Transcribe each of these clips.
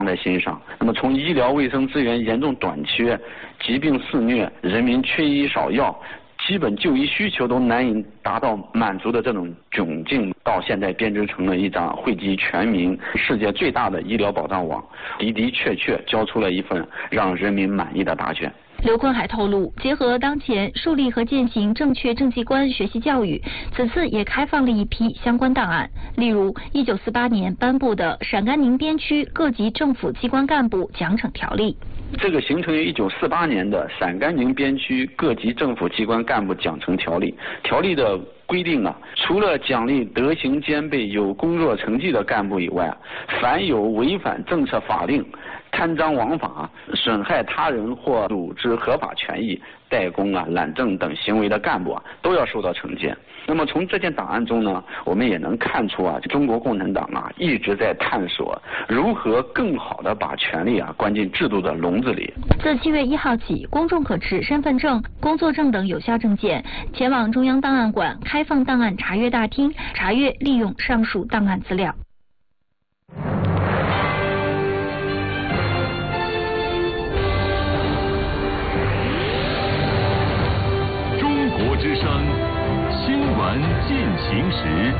在心上。那么从医疗卫生资源严重短缺、疾病肆虐、人民缺医少药，基本就医需求都难以达到满足的这种窘境，到现在编织成了一张惠及全民、世界最大的医疗保障网，的的确确交出了一份让人民满意的答卷。 刘昆还透露，结合当前树立和践行正确政绩观学习教育，此次也开放了一批相关档案，例如1948年颁布的《陕甘宁边区各级政府机关干部奖惩条例》。 这个形成于1948年的《陕甘宁边区各级政府机关干部奖惩条例》。条例的规定啊，除了奖励德行兼备、有工作成绩的干部以外，凡有违反政策法令、贪赃枉法、损害他人或组织合法权益、怠工啊、懒政等行为的干部啊，都要受到惩戒。那么从这件档案中呢，我们也能看出啊，中国共产党啊一直在探索如何更好地把权力啊关进制度的笼子里。 自7月1号起，公众可持身份证、工作证等有效证件前往中央档案馆开放档案查阅大厅查阅利用上述档案资料。 中国之声新闻进行时。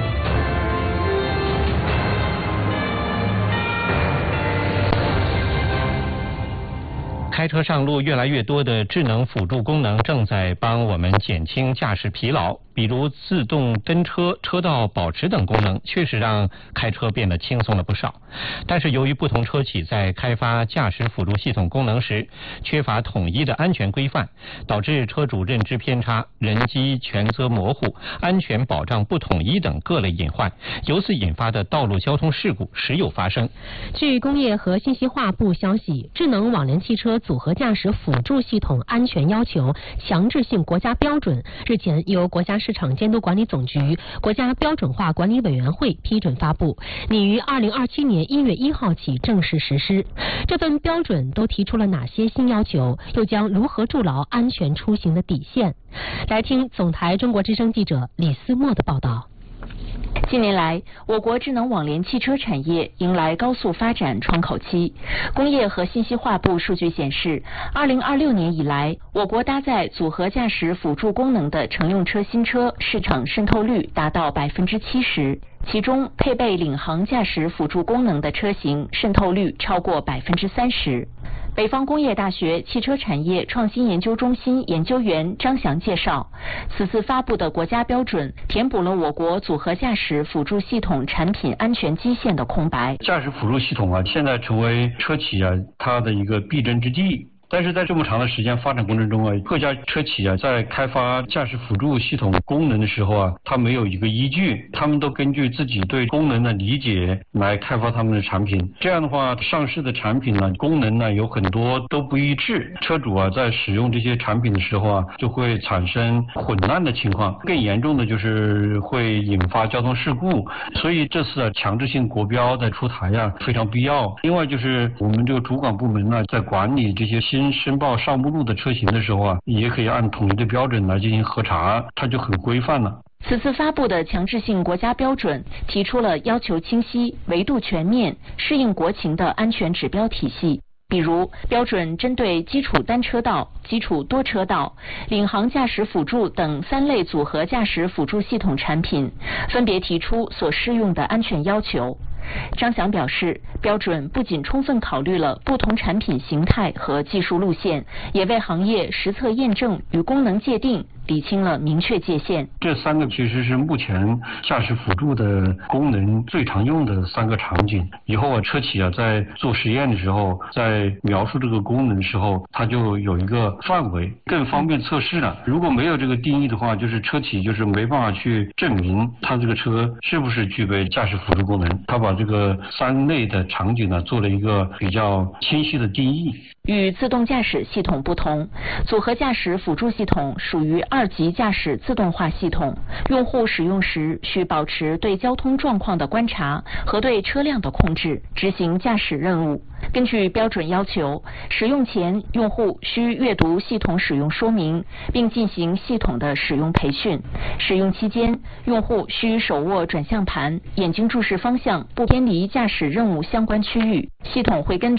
开车上路，越来越多的智能辅助功能正在帮我们减轻驾驶疲劳，比如自动跟车、车道保持等功能，确实让开车变得轻松了不少。但是由于不同车企在开发驾驶辅助系统功能时缺乏统一的安全规范，导致车主认知偏差、人机权责模糊、安全保障不统一等各类隐患，由此引发的道路交通事故时有发生。 据工业和信息化部消息，智能网联汽车组合驾驶辅助系统安全要求强制性国家标准日前由国家市场监督管理总局、国家标准化管理委员会批准发布，拟于2027年1月1号起正式实施。这份标准都提出了哪些新要求，又将如何筑牢安全出行的底线？来听总台中国之声记者李思墨的报道。 近年来，我国智能网联汽车产业迎来高速发展窗口期。工业和信息化部数据显示，2026年以来，我国搭载组合驾驶辅助功能的乘用车新车市场渗透率达到70%，其中配备领航驾驶辅助功能的车型渗透率超过30%。北方工业大学汽车产业创新研究中心研究员张翔介绍，此次发布的国家标准填补了我国组合驾驶辅助系统产品安全基线的空白。 驾驶辅助系统啊，现在成为车企啊它的一个必争之地。但是在这么长的时间发展过程中啊，各家车企啊在开发驾驶辅助系统功能的时候啊，它没有一个依据，他们都根据自己对功能的理解来开发他们的产品。这样的话，上市的产品呢，功能呢有很多都不一致，车主啊在使用这些产品的时候啊，就会产生混乱的情况，更严重的就是会引发交通事故。所以这次啊强制性国标的出台啊非常必要。另外就是我们这个主管部门呢，在管理这些新申报上目录的车型的时候啊，也可以按统一的标准来进行核查，它就很规范了。 此次发布的强制性国家标准提出了要求清晰、维度全面、适应国情的安全指标体系。比如，标准针对基础单车道、基础多车道、领航驾驶辅助等3类组合驾驶辅助系统产品，分别提出所适用的安全要求。张翔表示，标准不仅充分考虑了不同产品形态和技术路线，也为行业实测验证与功能界定理清了明确界限。 这3个其实是目前驾驶辅助的功能最常用的3个场景。以后啊，车企啊在做实验的时候，在描述这个功能的时候，它就有一个范围，更方便测试了。如果没有这个定义的话，就是车企就是没办法去证明它这个车是不是具备驾驶辅助功能。它把这个3类的场景呢做了一个比较清晰的定义。 与自动驾驶系统不同，组合驾驶辅助系统属于2级驾驶自动化系统，用户使用时需保持对交通状况的观察和对车辆的控制，执行驾驶任务。根据标准要求，使用前用户需阅读系统使用说明，并进行系统的使用培训。使用期间，用户需手握转向盘，眼睛注视方向，不偏离驾驶任务相关区域。系统会根据